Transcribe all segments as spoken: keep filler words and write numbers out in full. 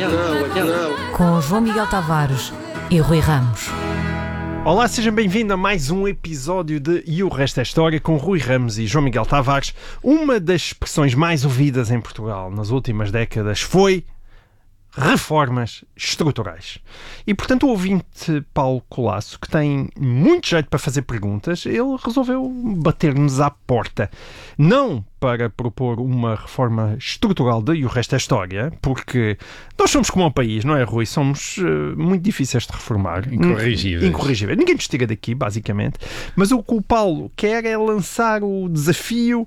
Com João Miguel Tavares e Rui Ramos. Olá, sejam bem-vindos a mais um episódio de E o Resto é História com Rui Ramos e João Miguel Tavares. Uma das expressões mais ouvidas em Portugal nas últimas décadas foi reformas estruturais. E, portanto, o ouvinte Paulo Colasso, que tem muito jeito para fazer perguntas, ele resolveu bater-nos à porta. Não para propor uma reforma estrutural de E o Resto é História, porque nós somos como um país, não é, Rui? Somos uh, muito difíceis de reformar. Incorrigíveis. Incorrigíveis. Ninguém nos tira daqui, basicamente. Mas o que o Paulo quer é lançar o desafio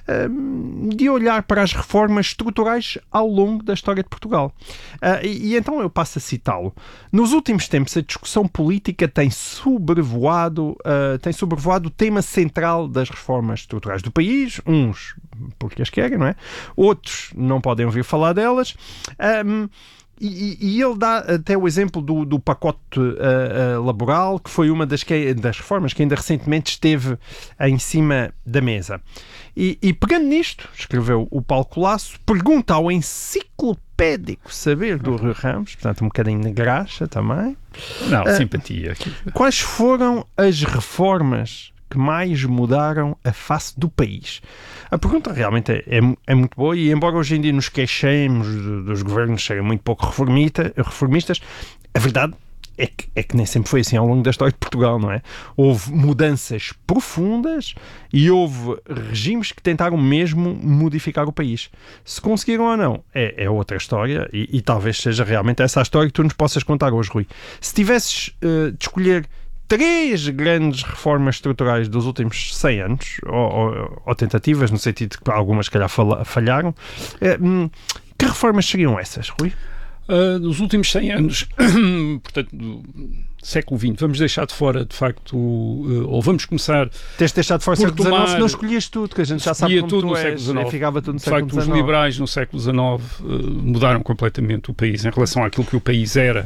uh, de olhar para as reformas estruturais ao longo da história de Portugal. Uh, e, e então eu passo a citá-lo. Nos últimos tempos, a discussão política tem sobrevoado, uh, tem sobrevoado o tema central das reformas estruturais do país. Uns porque as querem, não é? Outros não podem ouvir falar delas. Um, e, e ele dá até o exemplo do, do pacote uh, uh, laboral, que foi uma das, que, das reformas que ainda recentemente esteve em cima da mesa. E, e pegando nisto, escreveu o Paulo Colasso, pergunta ao enciclopédico saber do Rui Ramos, portanto um bocadinho de graxa também. Não, uh, simpatia. Quais foram as reformas que mais mudaram a face do país? A pergunta realmente é, é, é muito boa e, embora hoje em dia nos queixemos de, dos governos serem muito pouco reformita, reformistas, a verdade é que, é que nem sempre foi assim ao longo da história de Portugal, não é? Houve mudanças profundas e houve regimes que tentaram mesmo modificar o país. Se conseguiram ou não, é, é outra história e, e talvez seja realmente essa a história que tu nos possas contar hoje, Rui. Se tivesses uh, de escolher três grandes reformas estruturais dos últimos cem anos, ou, ou, ou tentativas, no sentido de que algumas, se calhar, falharam, eh, que reformas seriam essas, Rui? Uh, nos últimos cem anos, portanto, do século vinte, vamos deixar de fora, de facto, uh, ou vamos começar... Tens deixado de fora o século dezenove, não escolhias tudo, que a gente já sabe como tudo tu no és, século dezenove. Ficava tudo no de século facto, dezenove. Os liberais no século dezenove uh, mudaram completamente o país em relação àquilo que o país era,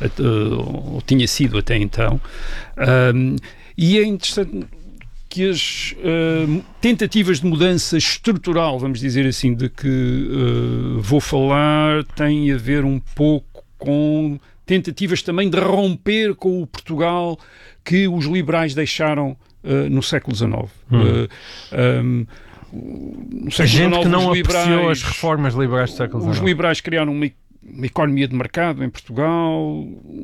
uh, ou tinha sido até então. Um, e é interessante que as uh, tentativas de mudança estrutural, vamos dizer assim, de que uh, vou falar, têm a ver um pouco com tentativas também de romper com o Portugal que os liberais deixaram uh, no século dezenove. Hum. Uh, um, no século a gente dezenove, que não liberais, apreciou as reformas liberais do século dezenove. Os liberais criaram uma uma economia de mercado em Portugal,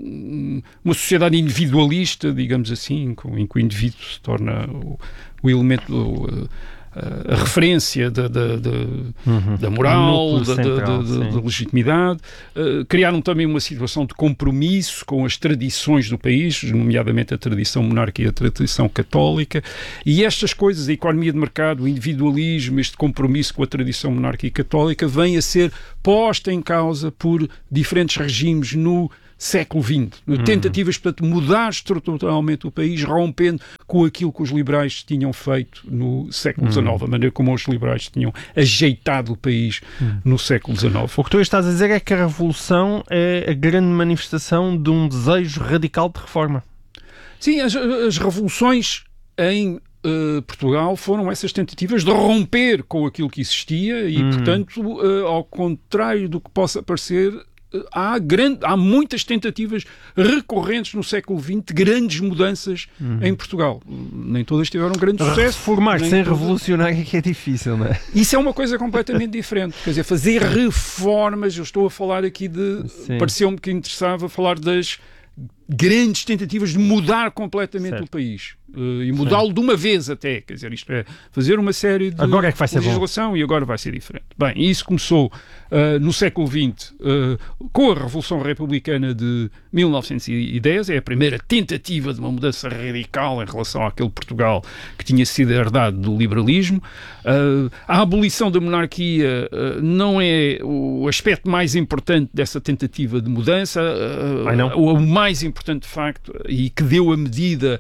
uma sociedade individualista, digamos assim, em que o indivíduo se torna o, o elemento, a, a referência da, da, da, uhum. da moral, da, central, da, da, da legitimidade. Uh, criaram também uma situação de compromisso com as tradições do país, nomeadamente a tradição monárquica e a tradição católica, e estas coisas, a economia de mercado, o individualismo, este compromisso com a tradição monárquica e católica, vem a ser posta em causa por diferentes regimes no século vinte. Uhum. Tentativas para mudar estruturalmente o país, rompendo com aquilo que os liberais tinham feito no século dezenove, uhum. a maneira como os liberais tinham ajeitado o país uhum. no século dezenove. O que tu estás a dizer é que a Revolução é a grande manifestação de um desejo radical de reforma. Sim, as, as revoluções em Uh, Portugal foram essas tentativas de romper com aquilo que existia e, uhum. portanto, uh, ao contrário do que possa parecer, uh, há, grande, há muitas tentativas recorrentes no século vinte, grandes mudanças uhum. em Portugal. Nem todas tiveram grande sucesso. Reformar sem todas... revolucionar é que é difícil, não é? Isso é uma coisa completamente diferente. Quer dizer, fazer reformas, eu estou a falar aqui de... Sim. Pareceu-me que interessava falar das grandes tentativas de mudar completamente certo. o país. Uh, e mudá-lo de uma vez até, quer dizer, isto é, fazer uma série de agora é que vai ser legislação bom. E agora vai ser diferente. Bem, isso começou uh, no século vinte uh, com a Revolução Republicana de mil novecentos e dez, é a primeira tentativa de uma mudança radical em relação àquele Portugal que tinha sido herdado do liberalismo. Uh, a abolição da monarquia uh, não é o aspecto mais importante dessa tentativa de mudança, uh, Ai, não. o, o mais importante de facto, e que deu a medida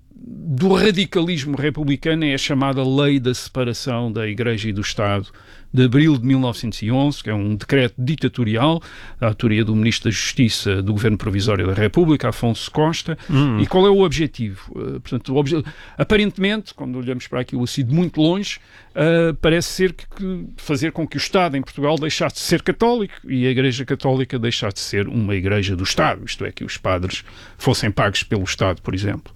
do radicalismo republicano, é a chamada Lei da Separação da Igreja e do Estado de abril de mil novecentos e onze, que é um decreto ditatorial, da autoria do Ministro da Justiça do Governo Provisório da República, Afonso Costa. Hum. E qual é o objetivo? Uh, portanto, o obje... aparentemente, quando olhamos para aquilo assim de muito longe, uh, parece ser que, que fazer com que o Estado em Portugal deixasse de ser católico e a Igreja Católica deixasse de ser uma Igreja do Estado, isto é, que os padres fossem pagos pelo Estado, por exemplo.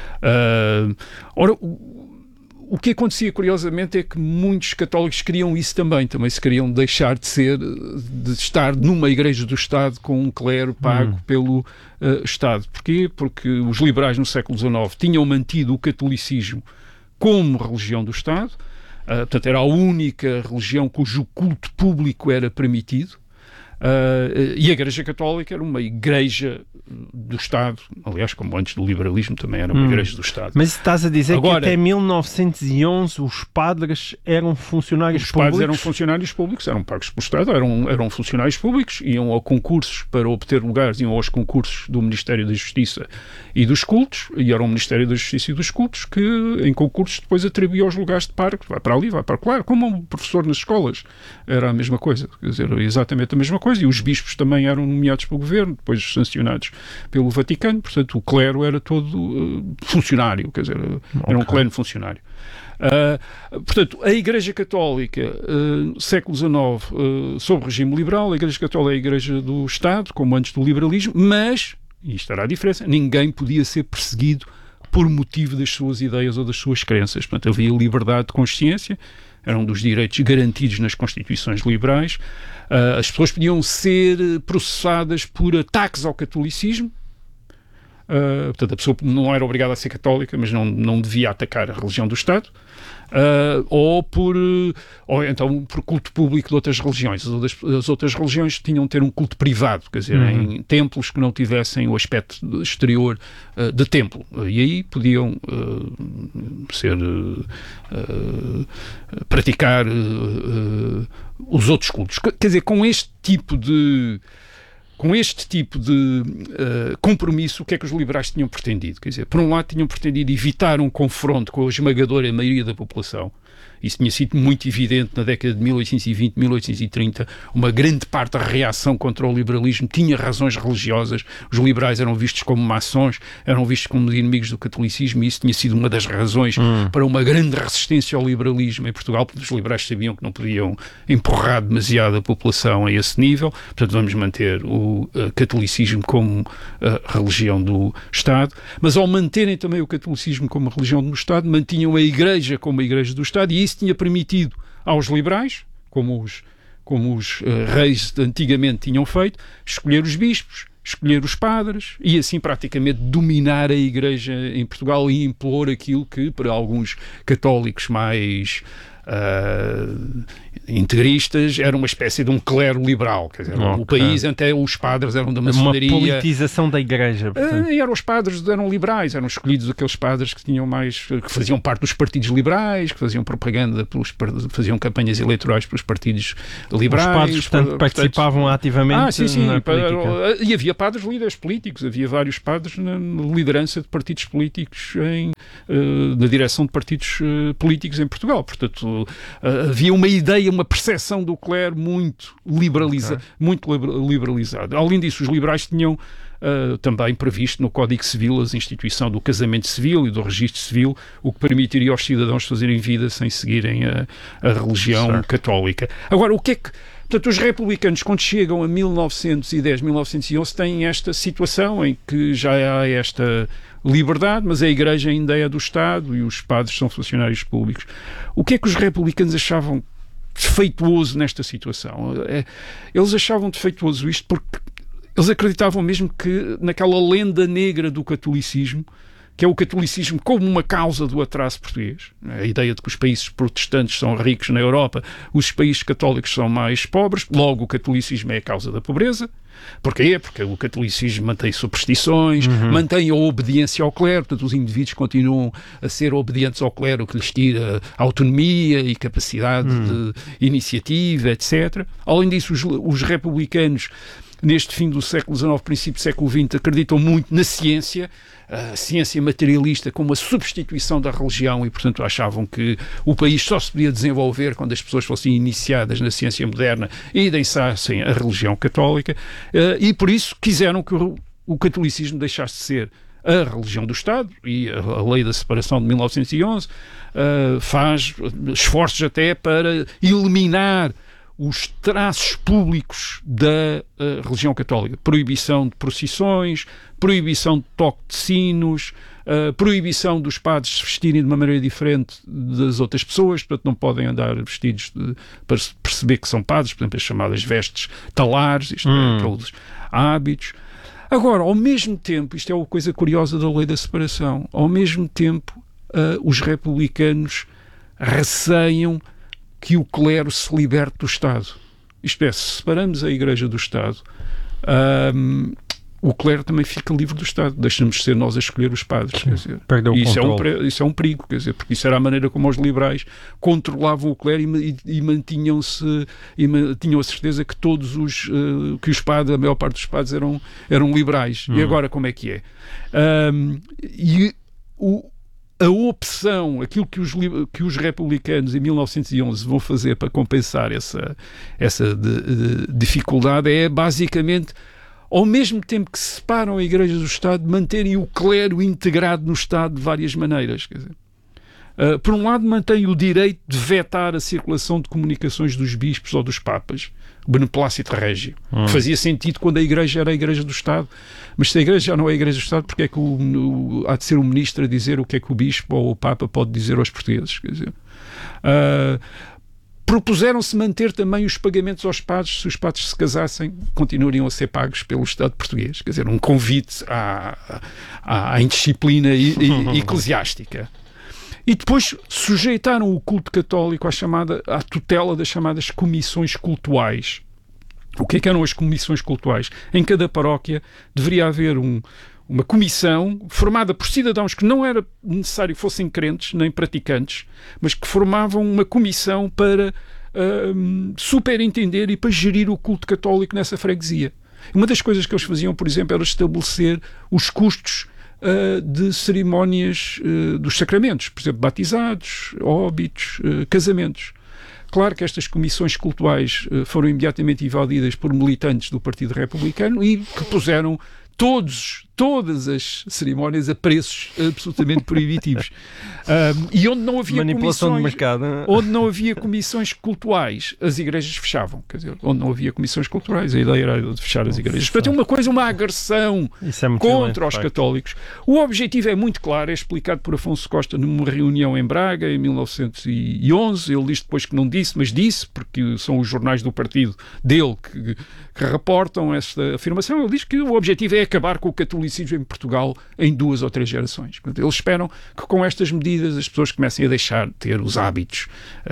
Uh, ora, o, o que acontecia, curiosamente, é que muitos católicos queriam isso também, também se queriam deixar de ser, de estar numa Igreja do Estado com um clero pago hum. pelo uh, Estado. Porquê? Porque os liberais no século dezenove tinham mantido o catolicismo como religião do Estado, uh, portanto era a única religião cujo culto público era permitido. Uh, e a Igreja Católica era uma igreja do Estado, aliás, como antes do liberalismo também era uma hum. igreja do Estado. Mas estás a dizer Agora, que até mil novecentos e onze os padres eram funcionários os públicos? Os padres eram funcionários públicos, eram pagos pelo Estado, eram, eram funcionários públicos, iam a concursos para obter lugares, iam aos concursos do Ministério da Justiça e dos cultos, e era o Ministério da Justiça e dos cultos que em concursos depois atribuía os lugares de padre, vai para ali, vai para lá, como um professor nas escolas, era a mesma coisa, quer dizer, era exatamente a mesma coisa. E os bispos também eram nomeados pelo governo, depois sancionados pelo Vaticano, portanto o clero era todo uh, funcionário, quer dizer, okay. era um clero funcionário. Uh, portanto, a Igreja Católica, uh, século dezenove, uh, sob o regime liberal, a Igreja Católica é a Igreja do Estado, como antes do liberalismo, mas, e isto era a diferença, ninguém podia ser perseguido por motivo das suas ideias ou das suas crenças. Portanto, havia liberdade de consciência, era um dos direitos garantidos nas constituições liberais. Uh, as pessoas podiam ser processadas por ataques ao catolicismo. Uh, portanto, a pessoa não era obrigada a ser católica, mas não, não devia atacar a religião do Estado. Uh, ou por ou então por culto público de outras religiões. As outras, as outras religiões tinham de ter um culto privado, quer dizer, uhum. em templos que não tivessem o aspecto exterior uh, de templo. E aí podiam uh, ser uh, uh, praticar uh, uh, os outros cultos. Quer dizer, com este tipo de Com este tipo de uh, compromisso, o que é que os liberais tinham pretendido? Quer dizer, por um lado, tinham pretendido evitar um confronto com a esmagadora maioria da população. Isso tinha sido muito evidente na década de mil oitocentos e vinte, mil oitocentos e trinta. Uma grande parte da reação contra o liberalismo tinha razões religiosas. Os liberais eram vistos como maçons, eram vistos como inimigos do catolicismo, e isso tinha sido uma das razões hum. para uma grande resistência ao liberalismo em Portugal, porque os liberais sabiam que não podiam empurrar demasiado a população a esse nível. Portanto, vamos manter o uh, catolicismo como uh, religião do Estado. Mas ao manterem também o catolicismo como religião do Estado, mantinham a Igreja como a Igreja do Estado, e isso tinha permitido aos liberais, como os, como os uh, reis antigamente tinham feito, escolher os bispos, escolher os padres e assim praticamente dominar a Igreja em Portugal e impor aquilo que para alguns católicos mais uh, integristas era uma espécie de um clero liberal, quer dizer, okay. o país até os padres eram da maçonaria. Uma politização da Igreja. Uh, e eram os padres, eram liberais, eram escolhidos aqueles padres que tinham mais, que faziam parte dos partidos liberais, que faziam propaganda, pelos, faziam campanhas eleitorais pelos partidos liberais. Os padres, portanto, portanto participavam ativamente ah, sim, sim, na para, política. E havia padres líderes políticos, havia vários padres na liderança de partidos políticos, em, uh, na direção de partidos uh, políticos em Portugal. Portanto, uh, havia uma ideia, uma percepção do clero muito, liberaliza, okay. muito liberalizada. Além disso, os liberais tinham uh, também previsto no Código Civil a instituição do casamento civil e do registro civil, o que permitiria aos cidadãos fazerem vida sem seguirem a, a religião certo. católica. Agora, o que é que... Portanto, os republicanos, quando chegam a mil novecentos e dez, mil novecentos e onze, têm esta situação em que já há esta liberdade, mas a Igreja ainda é do Estado e os padres são funcionários públicos. O que é que os republicanos achavam defeituoso nesta situação? Eles achavam defeituoso isto porque eles acreditavam mesmo que naquela lenda negra do catolicismo, que é o catolicismo como uma causa do atraso português. A ideia de que os países protestantes são ricos na Europa, os países católicos são mais pobres, logo o catolicismo é a causa da pobreza. Porquê? Porque o catolicismo mantém superstições, uhum. mantém a obediência ao clero, portanto os indivíduos continuam a ser obedientes ao clero, o que lhes tira autonomia e capacidade uhum. de iniciativa, etcétera. Além disso, os, os republicanos neste fim do século dezenove, princípio do século vinte, acreditam muito na ciência, a ciência materialista como a substituição da religião, e portanto achavam que o país só se podia desenvolver quando as pessoas fossem iniciadas na ciência moderna e deixassem a religião católica, e por isso quiseram que o catolicismo deixasse de ser a religião do Estado, e a lei da separação de mil novecentos e onze uh, faz esforços até para eliminar os traços públicos da uh, religião católica. Proibição de procissões, proibição de toque de sinos, uh, proibição dos padres se vestirem de uma maneira diferente das outras pessoas, portanto não podem andar vestidos de, para perceber que são padres, por exemplo, as chamadas vestes talares, isto hum. é, aqueles hábitos. Agora, ao mesmo tempo, isto é uma coisa curiosa da lei da separação, ao mesmo tempo uh, os republicanos receiam que o clero se liberte do Estado. Isto é, se separamos a Igreja do Estado, um, o clero também fica livre do Estado, deixamos ser nós a escolher os padres. Quer dizer, Perdeu o isso, é controle. um, isso é um perigo, quer dizer, porque isso era a maneira como os liberais controlavam o clero e, e, e mantinham-se, e tinham a certeza que todos os, uh, que os padres, a maior parte dos padres eram, eram liberais. Hum. E agora como é que é? Um, e o A opção, aquilo que os, que os republicanos em mil novecentos e onze vão fazer para compensar essa, essa de, de, dificuldade é basicamente, ao mesmo tempo que separam a Igreja do Estado, manterem o clero integrado no Estado de várias maneiras. Quer dizer, uh, por um lado, mantém o direito de vetar a circulação de comunicações dos bispos ou dos papas, o beneplácito régio. Hum. Fazia sentido quando a Igreja era a Igreja do Estado, mas se a Igreja já não é a Igreja do Estado, porque é que o, o, há de ser o ministro a dizer o que é que o bispo ou o papa pode dizer aos portugueses? Quer dizer, uh, propuseram-se manter também os pagamentos aos padres, se os padres se casassem, continuariam a ser pagos pelo Estado português. Quer dizer, um convite à, à, à indisciplina e, e, eclesiástica. E depois sujeitaram o culto católico à, chamada, à tutela das chamadas comissões cultuais. O que é que eram as comissões cultuais? Em cada paróquia deveria haver um, uma comissão formada por cidadãos que não era necessário que fossem crentes nem praticantes, mas que formavam uma comissão para uh, superentender e para gerir o culto católico nessa freguesia. Uma das coisas que eles faziam, por exemplo, era estabelecer os custos Uh, de cerimónias uh, dos sacramentos, por exemplo, batizados, óbitos, uh, casamentos. Claro que estas comissões cultuais uh, foram imediatamente invadidas por militantes do Partido Republicano e que puseram todos, todas as cerimónias a preços absolutamente proibitivos. Um, e onde não havia manipulação comissões, de mercado, onde não havia comissões cultuais, as igrejas fechavam. Quer dizer, onde não havia comissões culturais, a ideia era de fechar as igrejas. Portanto, é uma coisa, uma agressão é contra os católicos. O objetivo é muito claro, é explicado por Afonso Costa numa reunião em Braga, em mil novecentos e onze. Ele diz depois que não disse, mas disse, porque são os jornais do partido dele que, que reportam esta afirmação. Ele diz que o objetivo é acabar com o catolicismo em Portugal em duas ou três gerações. Portanto, eles esperam que com estas medidas as pessoas comecem a deixar de ter os hábitos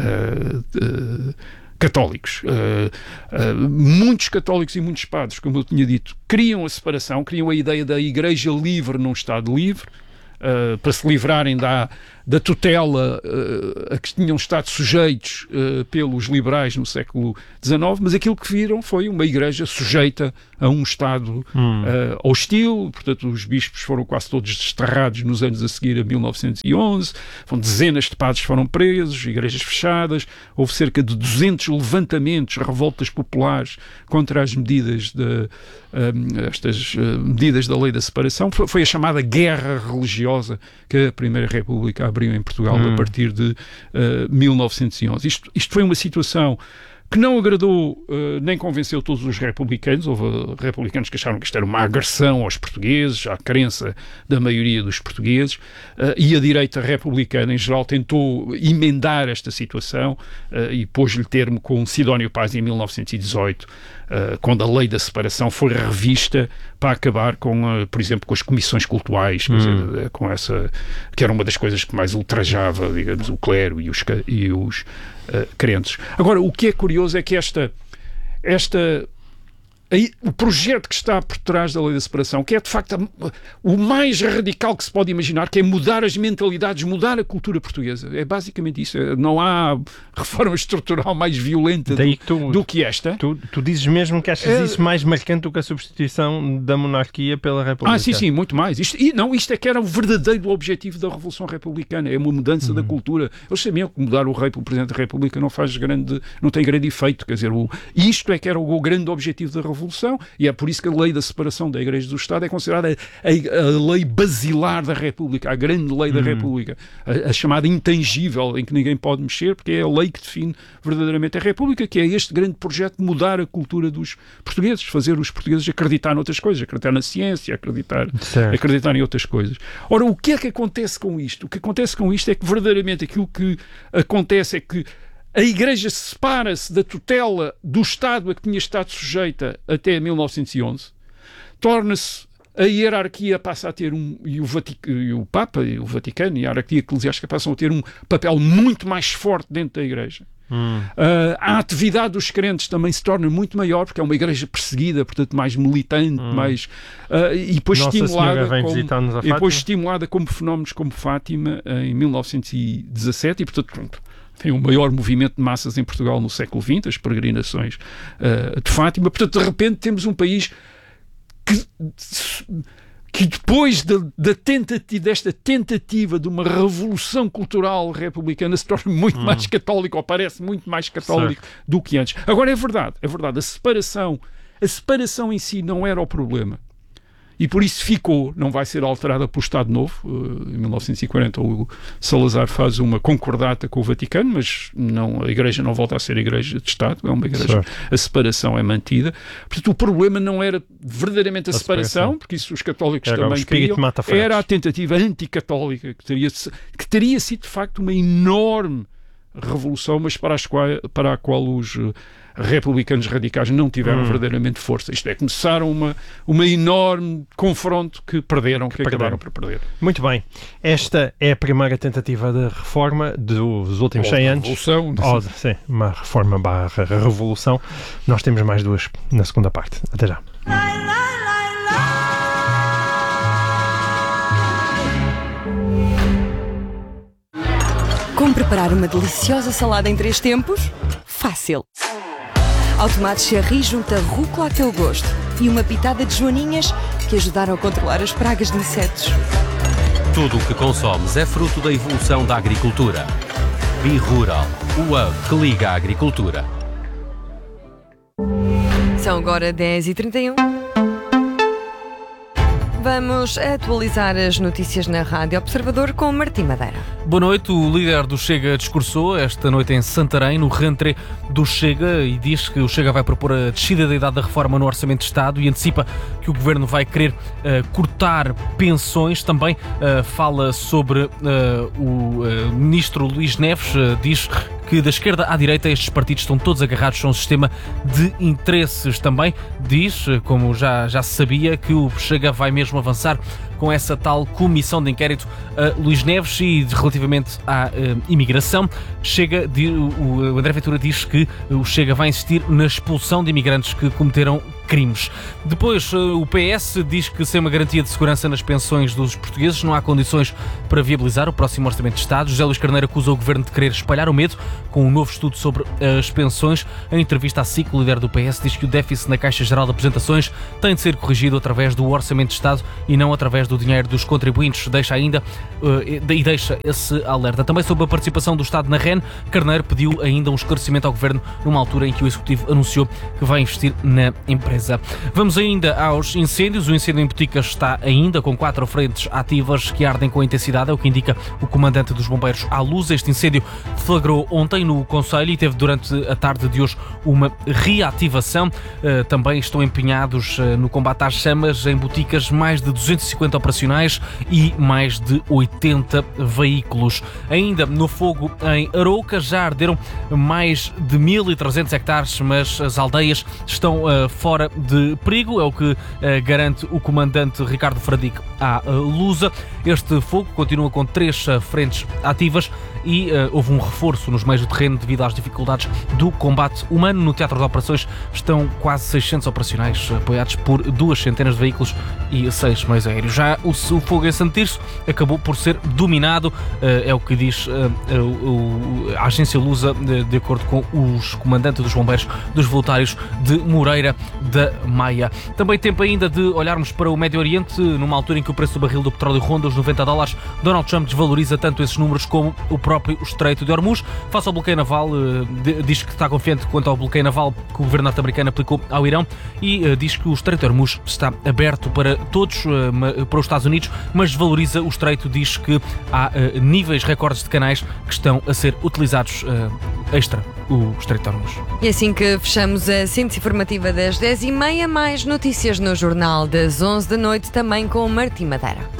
uh, uh, católicos. Uh, uh, muitos católicos e muitos padres, como eu tinha dito, criam a separação, criam a ideia da Igreja livre num Estado livre, uh, para se livrarem da, da tutela uh, a que tinham estado sujeitos uh, pelos liberais no século dezenove, mas aquilo que viram foi uma Igreja sujeita a um Estado hum. uh, hostil. Portanto, os bispos foram quase todos desterrados nos anos a seguir a mil novecentos e onze, dezenas de padres foram presos, igrejas fechadas, houve cerca de duzentos levantamentos, revoltas populares contra as medidas de, um, estas uh, medidas da lei da separação. Foi, foi a chamada guerra religiosa que a Primeira República abriu em Portugal hum. a partir de uh, mil novecentos e onze. Isto, isto foi uma situação que não agradou uh, nem convenceu todos os republicanos. Houve republicanos que acharam que isto era uma agressão aos portugueses, à crença da maioria dos portugueses, uh, e a direita republicana em geral tentou emendar esta situação uh, e pôs-lhe termo com Sidónio Paz em mil novecentos e dezoito, uh, quando a lei da separação foi revista para acabar com, uh, por exemplo, com as comissões cultuais, quer hum. dizer, com essa, que era uma das coisas que mais ultrajava, digamos, o clero e os, e os Uh, crentes. Agora, o que é curioso é que esta, esta aí, o projeto que está por trás da lei da separação, que é de facto a, o mais radical que se pode imaginar, que é mudar as mentalidades, mudar a cultura portuguesa. É basicamente isso. Não há reforma estrutural mais violenta do, que tu, do que esta. Tu, tu dizes mesmo que achas é, isso mais marcante do que a substituição da monarquia pela República? Ah, sim, sim, muito mais. Isto, e não, isto é que era o verdadeiro objetivo da Revolução Republicana, é uma mudança uhum. da cultura. Eles sabiam que mudar o rei pelo Presidente da República não faz grande, não tem grande efeito. Quer dizer, o, isto é que era o, o grande objetivo da Revolução. Revolução, e é por isso que a lei da separação da Igreja e do Estado é considerada a, a, a lei basilar da República, a grande lei da hum. República, a, a chamada intangível, em que ninguém pode mexer, porque é a lei que define verdadeiramente a República, que é este grande projeto de mudar a cultura dos portugueses, fazer os portugueses acreditar noutras coisas, acreditar na ciência, acreditar, acreditar em outras coisas. Ora, o que é que acontece com isto? O que acontece com isto é que verdadeiramente aquilo que acontece é que a Igreja separa-se da tutela do Estado a que tinha estado sujeita até mil novecentos e onze, torna-se, a hierarquia passa a ter um, e o, Vatic, e o Papa e o Vaticano e a hierarquia eclesiástica passam a ter um papel muito mais forte dentro da Igreja. Hum. Uh, a atividade dos crentes também se torna muito maior, porque é uma igreja perseguida, portanto mais militante, hum. mais uh, e depois Nossa estimulada vem como, e depois estimulada como fenómenos como Fátima em mil novecentos e dezassete, e portanto pronto, tem o maior movimento de massas em Portugal no século vinte, as peregrinações uh, de Fátima. Portanto, de repente temos um país que, que depois da, da tentativa, desta tentativa de uma revolução cultural republicana se torna muito hum. mais católico, ou parece muito mais católico certo. do que antes. Agora é verdade, é verdade, a separação, a separação em si não era o problema. E por isso ficou, não vai ser alterada pelo Estado Novo. Uh, em mil novecentos e quarenta o Salazar faz uma concordata com o Vaticano, mas não, a Igreja não volta a ser a Igreja de Estado, é uma Igreja, certo. a separação é mantida. Portanto, o problema não era verdadeiramente a, a separação, separação, porque isso os católicos era também queriam, era a tentativa anticatólica, que teria, que teria sido de facto uma enorme revolução, mas para, as qual, para a qual os uh, republicanos radicais não tiveram hum. verdadeiramente força. Isto é, começaram uma, uma enorme confronto que perderam, que, que acabaram por perder. Muito bem. Esta é a primeira tentativa de reforma dos últimos cem anos. Revolução. Oh, sim, uma reforma barra revolução. Nós temos mais duas na segunda parte. Até já. Como preparar uma deliciosa salada em três tempos? Fácil! Ao tomate cherry junta rúcula a teu gosto e uma pitada de joaninhas que ajudaram a controlar as pragas de insetos. Tudo o que consomes é fruto da evolução da agricultura. B-Rural, o hub que liga a agricultura. São agora dez e trinta e um. Vamos atualizar as notícias na Rádio Observador com Martim Madeira. Boa noite. O líder do Chega discursou esta noite em Santarém, no rentré do Chega, e diz que o Chega vai propor a descida da idade da reforma no Orçamento de Estado e antecipa que o Governo vai querer uh, cortar pensões. Também uh, fala sobre uh, o uh, Ministro Luís Neves, uh, diz que da esquerda à direita estes partidos estão todos agarrados a um sistema de interesses. Também diz, como já, já se sabia, que o Chega vai mesmo avançar com essa tal comissão de inquérito a Luís Neves. E relativamente à uh, imigração, Chega, o, o André Ventura diz que o Chega vai insistir na expulsão de imigrantes que cometeram crimes. Depois, o P S diz que sem uma garantia de segurança nas pensões dos portugueses não há condições para viabilizar o próximo Orçamento de Estado. José Luís Carneiro acusa o Governo de querer espalhar o medo com um novo estudo sobre as pensões. Em entrevista à S I C, o líder do P S diz que o déficit na Caixa Geral de Apresentações tem de ser corrigido através do Orçamento de Estado e não através do dinheiro dos contribuintes. Deixa ainda uh, e deixa esse alerta. Também sobre a participação do Estado na R E N, Carneiro pediu ainda um esclarecimento ao Governo numa altura em que o Executivo anunciou que vai investir na empresa. Vamos ainda aos incêndios. O incêndio em Boticas está ainda com quatro frentes ativas que ardem com intensidade, é o que indica o comandante dos bombeiros à luz. Este incêndio flagrou ontem no concelho e teve durante a tarde de hoje uma reativação. Uh, também estão empenhados uh, no combate às chamas em Boticas mais de duzentos e cinquenta operacionais e mais de oitenta veículos. Ainda no fogo em Arouca já arderam mais de mil e trezentos hectares, mas as aldeias estão uh, fora de perigo, é o que uh, garante o comandante Ricardo Fradique à uh, Lusa. Este fogo continua com três uh, frentes ativas e uh, houve um reforço nos meios do terreno devido às dificuldades do combate humano. No teatro de operações estão quase seiscentos operacionais, apoiados por duas centenas de veículos e seis meios aéreos. Já o, o fogo em Santo Tirso acabou por ser dominado, uh, é o que diz uh, uh, uh, a agência Lusa, de, de acordo com os comandantes dos bombeiros dos voluntários de Moreira da Maia. Também tempo ainda de olharmos para o Médio Oriente, numa altura em que o preço do barril do petróleo ronda os noventa dólares. Donald Trump desvaloriza tanto esses números como o próprio Estreito de Hormuz. Face ao bloqueio naval, diz que está confiante quanto ao bloqueio naval que o governo norte-americano aplicou ao Irão e diz que o Estreito de Hormuz está aberto para todos, para os Estados Unidos, mas desvaloriza o Estreito, diz que há níveis recordes de canais que estão a ser utilizados extra o Estreito de Hormuz. E assim que fechamos a síntese informativa das dez e meia, mais notícias no Jornal das onze da noite, também com Martim Madeira.